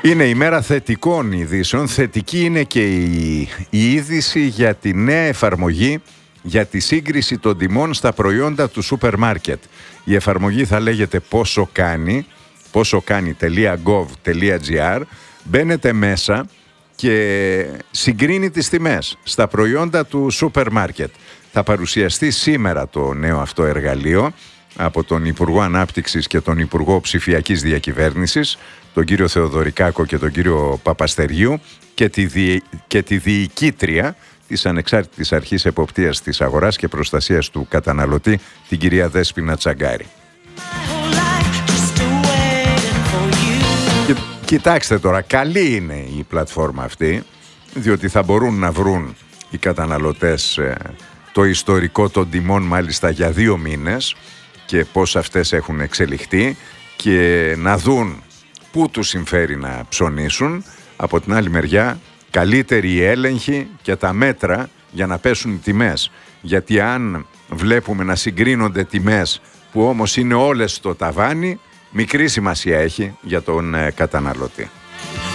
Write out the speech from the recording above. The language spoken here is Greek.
Είναι η μέρα θετικών ειδήσεων. Θετική είναι και η είδηση για τη νέα εφαρμογή για τη σύγκριση των τιμών στα προϊόντα του σούπερ μάρκετ. Η εφαρμογή θα λέγεται ποσοκάνει.gov.gr. Μπαίνετε μέσα και συγκρίνει τις τιμές στα προϊόντα του σούπερ μάρκετ. Θα παρουσιαστεί σήμερα το νέο αυτό εργαλείο από τον Υπουργό Ανάπτυξης και τον Υπουργό Ψηφιακής Διακυβέρνησης, τον κύριο Θεοδωρικάκο και τον κύριο Παπαστεργίου, και τη διοικήτρια της Ανεξάρτητης Αρχής Εποπτείας της Αγοράς και Προστασίας του Καταναλωτή, την κυρία Δέσποινα Τσαγκάρη. Κοιτάξτε τώρα, καλή είναι η πλατφόρμα αυτή, διότι θα μπορούν να βρουν οι καταναλωτές το ιστορικό των τιμών μάλιστα για 2 μήνες και πώς αυτές έχουν εξελιχθεί και να δουν πού τους συμφέρει να ψωνίσουν. Από την άλλη μεριά, καλύτερη η έλεγχη και τα μέτρα για να πέσουν οι τιμές. Γιατί αν βλέπουμε να συγκρίνονται τιμές που όμως είναι όλες στο ταβάνι, μικρή σημασία έχει για τον καταναλωτή.